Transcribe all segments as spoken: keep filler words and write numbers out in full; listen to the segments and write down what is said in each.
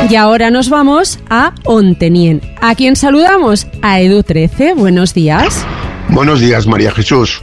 Y ahora nos vamos a Ontenien. ¿A quién saludamos? A Edu trece. Buenos días. Buenos días, María Jesús.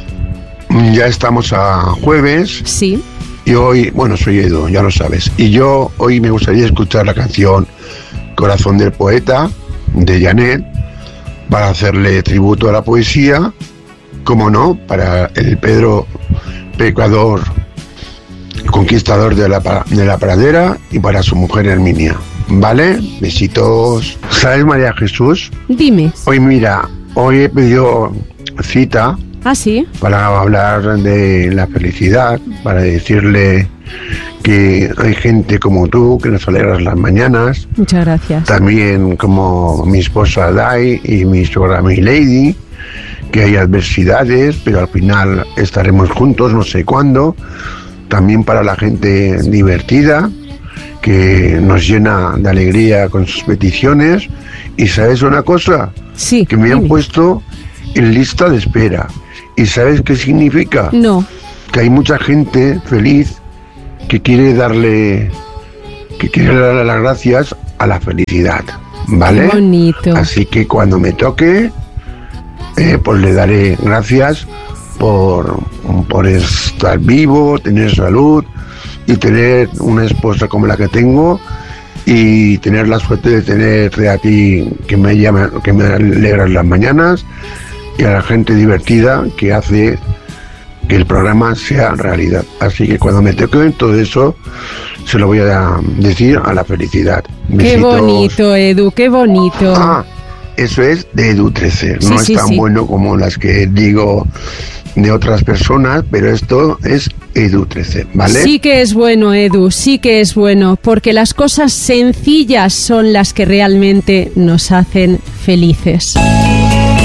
Ya estamos a jueves. Sí. Y hoy, bueno, soy Edu, ya lo sabes. Y yo hoy me gustaría escuchar la canción Corazón del Poeta, de Janet, para hacerle tributo a la poesía, como no, para el Pedro Pecador, conquistador de la, de la pradera, y para su mujer Herminia. ¿Vale? Besitos. ¿Sabes, María Jesús? Dime. Hoy, mira, hoy he pedido cita. ¿Ah, sí? Para hablar de la felicidad, para decirle que hay gente como tú que nos alegras las mañanas. Muchas gracias. También como mi esposa Dai y mi suegra Milady, que hay adversidades, pero al final estaremos juntos, no sé cuándo. También para la gente divertida, que nos llena de alegría con sus peticiones. ¿Y sabes una cosa? Sí. Que me han dime. puesto en lista de espera. ¿Y sabes qué significa? No. Que hay mucha gente feliz que quiere darle, que quiere darle las gracias a la felicidad, ¿vale? Qué bonito. Así que cuando me toque, eh, pues le daré gracias por, por estar vivo, tener salud y tener una esposa como la que tengo y tener la suerte de tenerte a ti que me llama, que me alegras las mañanas, y a la gente divertida que hace que el programa sea realidad. Así que cuando me toque todo eso, se lo voy a decir a la felicidad. Besitos. Qué bonito, Edu, qué bonito. Ah, eso es de Edu trece. Sí, no sí, es tan sí. bueno como las que digo de otras personas, pero esto es Edu trece, ¿vale? Sí que es bueno, Edu, sí que es bueno, porque las cosas sencillas son las que realmente nos hacen felices.